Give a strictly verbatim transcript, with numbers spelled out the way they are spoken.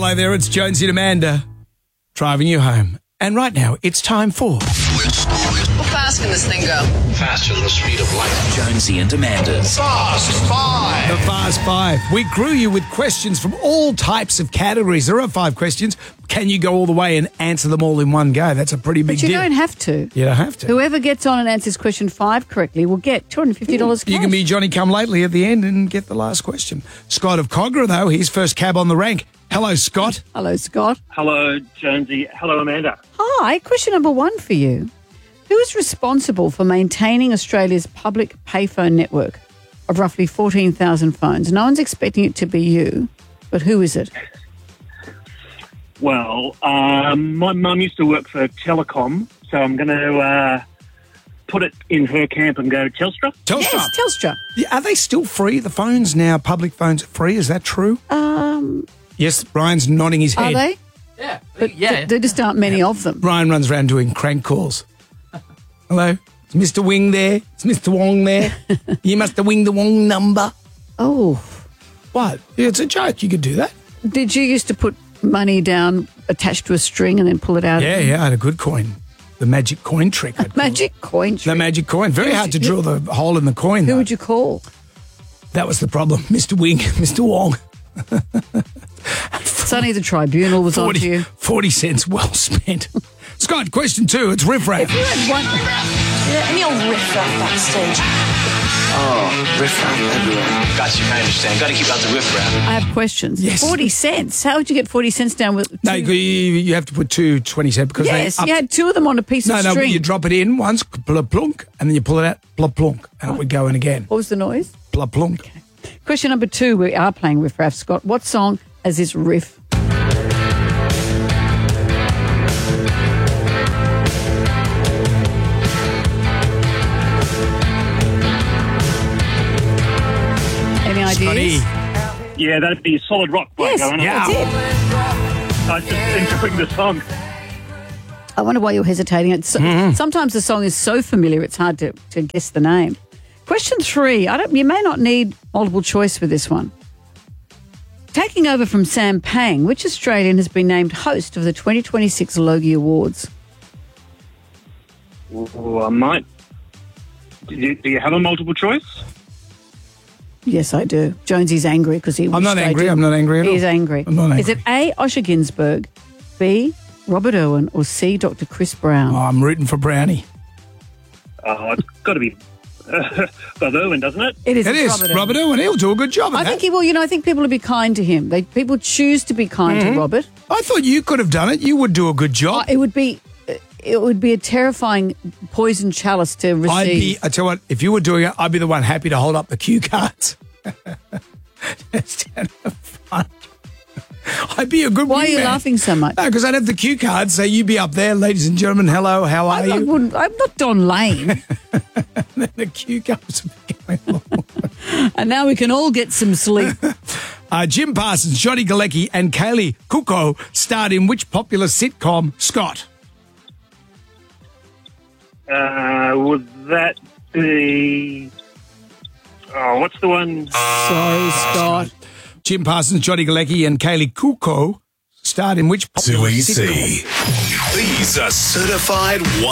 Hello there, it's Jonesy and Amanda driving you home. And right now, it's time for... How fast can this thing go? Faster than the speed of light. Jonesy and Amanda's Fast Five. The Fast Five. We grew you with questions from all types of categories. There are five questions. Can you go all the way and answer them all in one go? That's a pretty big But you deal. don't have to. You don't have to. Whoever gets on and answers question five correctly will get two hundred fifty dollars cash. You can be Johnny Come Lately at the end and get the last question. Scott of Cogra, though, he's first cab on the rank. Hello, Scott. Hello, Scott. Hello, Jonesy. Hello, Amanda. Hi. Question number one for you. Who is responsible for maintaining Australia's public payphone network of roughly fourteen thousand phones? No one's expecting it to be you, but who is it? Well, um, my mum used to work for Telecom, so I'm going to uh, put it in her camp and go Telstra. Telstra. Yes, Telstra. Yeah, are they still free? The phones now, public phones are free. Is that true? Um, Yes, Ryan's nodding his are head. they? Yeah. But yeah. th- there just aren't many of them. Ryan runs around doing crank calls. Hello? Is Mister Wing there? Is Mister Wong there? You must have winged the Wong number. Oh. What? It's a joke. You could do that. Did you used to put money down attached to a string and then pull it out? Yeah, yeah, I had a good coin. The magic coin trick. I'd call it. Magic coin The trick. magic coin. Very hard to drill the hole in the coin, Who though. would you call? That was the problem. Mister Wing, Mister Wong. Sonny the Tribunal was on to you. forty cents well spent. Scott, question two. It's Riff Raff. You had one. Yeah, any old riff-raff backstage. Oh, riff-raff everywhere. Got you, I understand. Got to keep out the riff-raff. I have questions. Yes. forty cents. How would you get forty cents down with two? No, you, you have to put two twenty cent because Yes, they up you had two of them on a piece No, of no, string. you drop it in once, plug plunk, and then you pull it out, plug plunk, and it would go in again. What was the noise? Plug plunk. Question number two. We are playing Riff Raff, Scott. What song has this riff? Any ideas? Scotty. Yeah, that'd be Solid Rock by Yes, going on. Yeah. that's it. I was just enjoying the song. I wonder why you're hesitating. It's, Mm-hmm. Sometimes the song is so familiar it's hard to, to guess the name. Question three. I don't. You may not need multiple choice for this one. Taking over from Sam Pang, which Australian has been named host of the twenty twenty-six Logie Awards? Oh, I might. Do you, do you have a multiple choice? Yes, I do. Jonesy's angry because he. I'm wished not they angry. did. I'm not angry at all. He's angry. I'm not Is it angry. A. Osher Ginsburg, B. Robert Irwin, or C. Doctor Chris Brown? Oh, I'm rooting for Brownie. Oh, it's got to be uh, Bob Irwin, doesn't it? It is. It it's is. Robert, Robert Irwin. Irwin. He'll do a good job at I that. think he will. You know, I think people will be kind to him. They people choose to be kind Mm-hmm. to Robert. I thought you could have done it. You would do a good job. Oh, it would be. It would be a terrifying poison chalice to receive. I'd be, I tell you what, if you were doing it, I'd be the one happy to hold up the cue cards. That's kind of fun. I'd be a good Why are you wingman. laughing so much? No, because I'd have the cue cards, so you'd be up there, ladies and gentlemen, hello, how are I'm not, you? wouldn't- I'm not Don Lane. The cue cards would be going on. And now we can all get some sleep. Uh, Jim Parsons, Johnny Galecki, and Kaylee Kuko starred in which popular sitcom? Scott. Uh, would that be... Oh, what's the one? Sorry, Scott. Jim Parsons, Johnny Galecki, and Kaylee Kuko starred in which popular Too sitcom? easy. These are certified